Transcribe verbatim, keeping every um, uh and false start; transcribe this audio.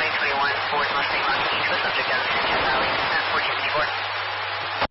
twenty twenty-one Ford Mustang Mach-E to a subject down the San Diego Valley, fourteen fifty-four.